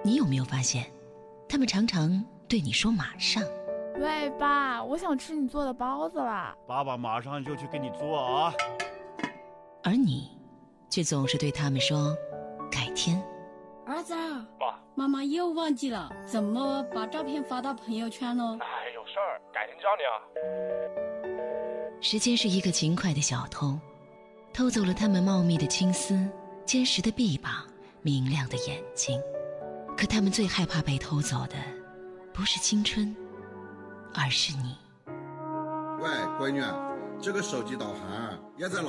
你有没有发现，他们常常对你说马上。 喂，爸，我想吃你做的包子啦。 爸爸马上就去给你做啊。 而你却总是对他们说改天。 儿子， 爸， 妈妈又忘记了怎么把照片发到朋友圈了。 哎，有事儿，改天教你啊。 时间是一个勤快的小偷，偷走了他们茂密的青丝、坚实的臂膀、明亮的眼睛。可他们最害怕被偷走的，不是青春，而是你。 喂，闺女，这个手机导航要在